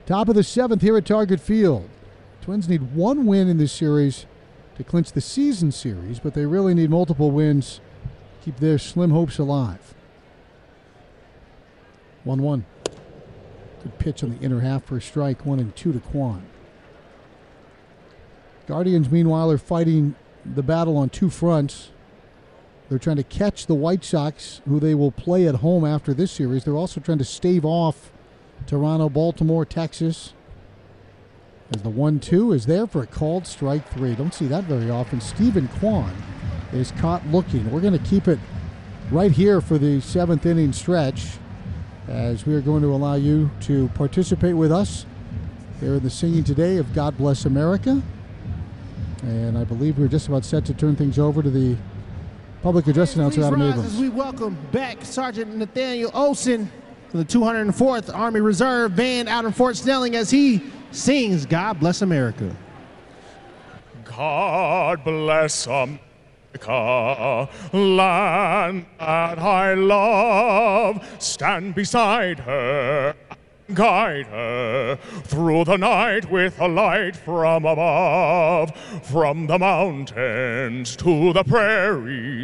Top of the 7th here at Target Field. Twins need one win in this series to clinch the season series, but they really need multiple wins to keep their slim hopes alive. 1-1. Good pitch on the inner half for a strike. 1-2 to Kwan. Guardians, meanwhile, are fighting the battle on two fronts. They're trying to catch the White Sox, who they will play at home after this series. They're also trying to stave off Toronto, Baltimore, Texas. As the 1-2 is there for a called strike 3. Don't see that very often. Stephen Kwan is caught looking. We're going to keep it right here for the 7th inning stretch, as we are going to allow you to participate with us here in the singing today of God Bless America. And I believe we're just about set to turn things over to the public address announcer, Adam Abrams. As we welcome back Sergeant Nathaniel Olson from the 204th Army Reserve Band out in Fort Snelling as he sings God Bless America. God bless America, land that I love. Stand beside her, guide her through the night with a light from above. From the mountains to the prairies,